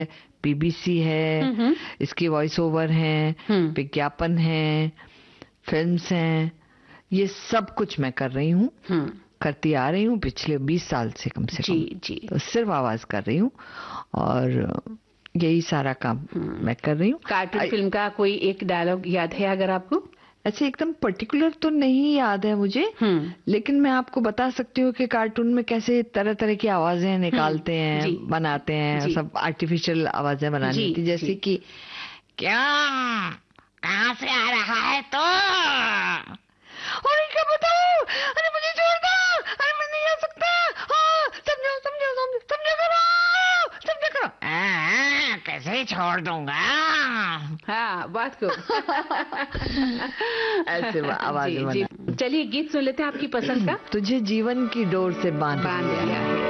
PBC है, इसकी voice over है, विज्ञापन है, फिल्म्स हैं, ये सब कुछ मैं कर रही हूँ, करती आ रही हूँ पिछले 20 साल से कम से कम। जी। तो सिर्फ आवाज कर रही हूँ और यही सारा काम मैं कर रही हूँ। कार्टून फिल्म का कोई एक डायलॉग याद है अगर आपको? ऐसे एकदम पर्टिकुलर तो नहीं याद है मुझे, लेकिन मैं आपको बता सकती हूँ कि कार्टून में कैसे तरह तरह की आवाजें निकालते हैं, बनाते हैं, सब आर्टिफिशियल आवाजें बनानी थी, जैसे कि क्या कहाँ से आ रहा है तो, अरे क्या बताऊं, अरे मुझे छोड़ दो, अरे मैं नहीं आ सकता, समझो समझो समझो समझो करो, समझो करो, कैसे छोड़ दूंगा, हाँ बात को ऐसे आवाज बना। चलिए गीत सुन लेते हैं आपकी पसंद का। तुझे जीवन की डोर से बांध दिया है।